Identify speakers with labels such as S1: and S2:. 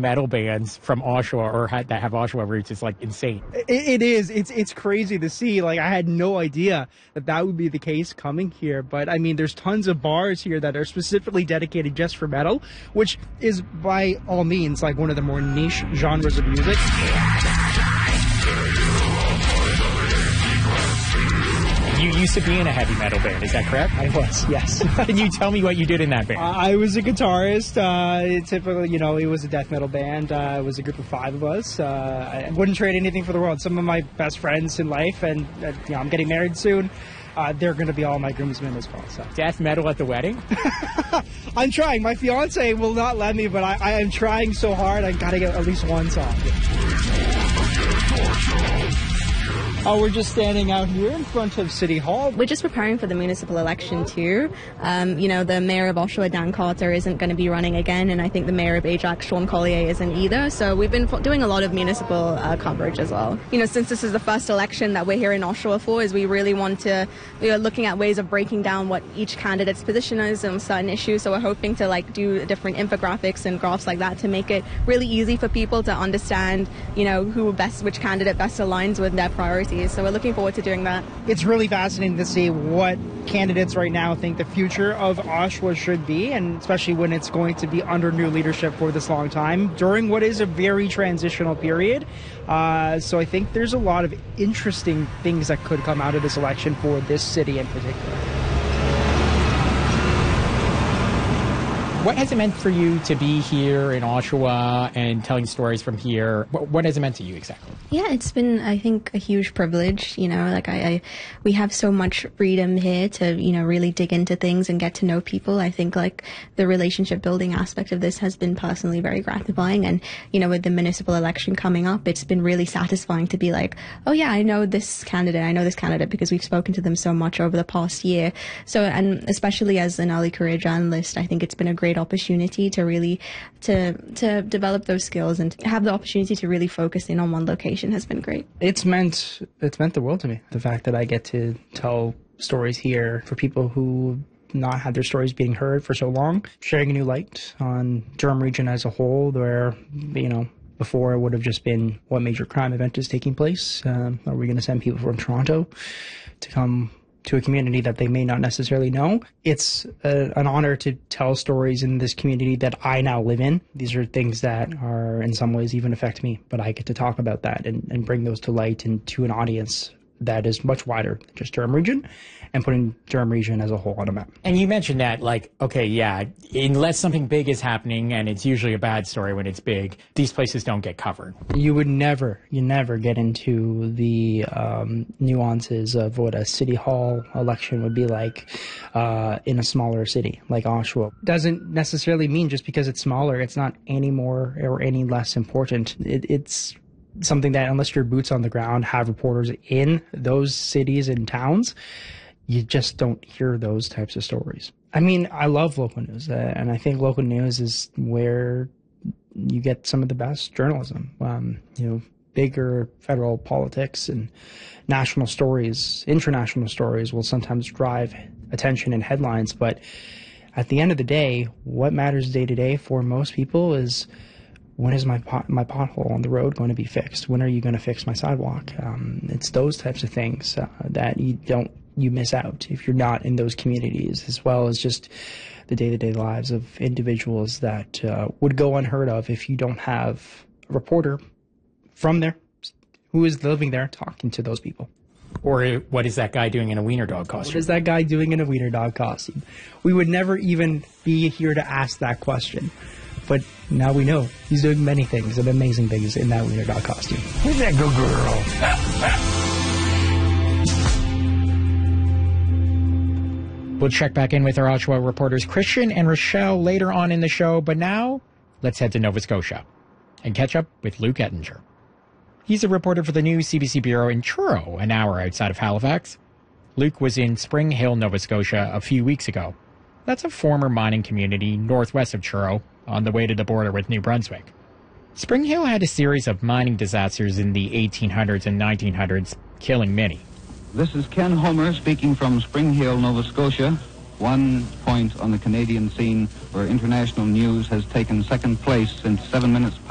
S1: metal bands from Oshawa or that have Oshawa roots is like insane.
S2: It is. It's crazy to see. Like, I had no idea that would be the case coming here. But I mean, there's tons of bars here that are specifically dedicated just for metal, which is by all means like one of the more niche genres of music.
S1: You used to be in a heavy metal band, is that correct?
S2: I was, yes.
S1: Can you tell me what you did in that band?
S2: I was a guitarist. Typically, it was a death metal band. It was a group of 5 of us. I wouldn't trade anything for the world. Some of my best friends in life, and I'm getting married soon. They're going to be all my groomsmen as well. So.
S1: Death metal at the wedding?
S2: I'm trying. My fiance will not let me, but I am trying so hard. I've got to get at least one song. Oh, we're just standing out here in front of City Hall.
S3: We're just preparing for the municipal election too. The mayor of Oshawa, Dan Carter, isn't going to be running again, and I think the mayor of Ajax, Sean Collier, isn't either. So we've been doing a lot of municipal coverage as well. Since this is the first election that we're here in Oshawa for, is we really want to, we are looking at ways of breaking down what each candidate's position is on certain issues. So we're hoping to do different infographics and graphs like that to make it really easy for people to understand, which candidate best aligns with their priorities. So we're looking forward to doing that.
S2: It's really fascinating to see what candidates right now think the future of Oshawa should be, and especially when it's going to be under new leadership for this long time during what is a very transitional period. So I think there's a lot of interesting things that could come out of this election for this city in particular.
S1: What has it meant for you to be here in Oshawa and telling stories from here? What has it meant to you exactly?
S3: Yeah, it's been, I think, a huge privilege. We have so much freedom here to, really dig into things and get to know people. I think the relationship building aspect of this has been personally very gratifying. And, with the municipal election coming up, it's been really satisfying to be like, oh yeah, I know this candidate because we've spoken to them so much over the past year. So, and especially as an early career journalist, I think it's been a great opportunity to really to develop those skills, and have the opportunity to really focus in on one location has been great.
S2: It's meant the world to me. The fact that I get to tell stories here for people who not had their stories being heard for so long, sharing a new light on Durham region as a whole, where before it would have just been what major crime event is taking place. Are we going to send people from Toronto to come to a community that they may not necessarily know? It's an honor to tell stories in this community that I now live in. These are things that are in some ways even affect me, but I get to talk about that and bring those to light and to an audience that is much wider than just Durham region, and putting Durham region as a whole on a map.
S1: And you mentioned that, unless something big is happening, and it's usually a bad story when it's big, these places don't get covered.
S2: You never get into the nuances of what a city hall election would be like in a smaller city like Oshawa. Doesn't necessarily mean just because it's smaller, it's not any more or any less important. It's something that, unless your boots on the ground, have reporters in those cities and towns, you just don't hear those types of stories. I mean, I love local news, and I think local news is where you get some of the best journalism. Bigger federal politics and national stories, international stories will sometimes drive attention and headlines, but at the end of the day, what matters day to day for most people is, when is my pothole on the road going to be fixed? When are you going to fix my sidewalk? It's those types of things that you miss out if you're not in those communities, as well as just the day-to-day lives of individuals that would go unheard of if you don't have a reporter from there who is living there talking to those people.
S1: Or what is that guy doing in a wiener dog costume?
S2: What is that guy doing in a wiener dog costume? We would never even be here to ask that question. But now we know he's doing many things and amazing things in that wiener dog costume.
S1: Who's that good girl? We'll check back in with our Oshawa reporters Christian and Rochelle later on in the show, but now let's head to Nova Scotia and catch up with Luke Ettinger. He's a reporter for the new CBC Bureau in Truro, an hour outside of Halifax. Luke was in Spring Hill, Nova Scotia a few weeks ago. That's a former mining community northwest of Truro, on the way to the border with New Brunswick. Spring Hill had a series of mining disasters in the 1800s and 1900s, killing many.
S4: This is Ken Homer speaking from Spring Hill, Nova Scotia, one point on the Canadian scene where international news has taken second place since 7 minutes